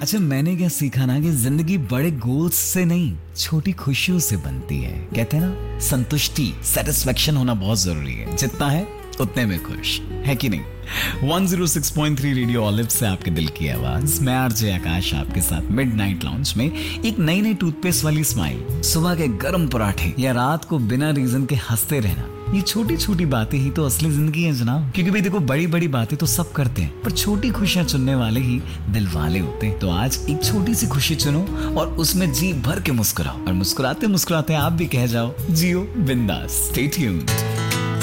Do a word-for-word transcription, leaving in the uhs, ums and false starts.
अच्छा, मैंने क्या सीखा ना कि जिंदगी बड़े गोल्स से नहीं, छोटी खुशियों से बनती है। कहते हैं ना, संतुष्टि, सेटिस्फेक्शन होना बहुत जरूरी है। जितना है उतने में खुश, है कि नहीं? One zero six point three radio olive से आपके दिल की आवाज, मैं आरजे आकाश आपके साथ मिडनाइट लाउंज में। एक नई नई टूथपेस्ट वाली स्माइल, सुबह के गर्म पराठे या रात को बिना रीजन के हंसते रहना, ये छोटी छोटी बातें ही तो असली जिंदगी है जनाब। क्योंकि भाई देखो, बड़ी बड़ी बातें तो सब करते हैं, पर छोटी खुशियां चुनने वाले ही दिल वाले होते हैं। तो आज एक छोटी सी खुशी चुनो और उसमें जी भर के मुस्कुराओ, और मुस्कुराते मुस्कुराते आप भी कह जाओ, जियो बिंदास। Stay tuned.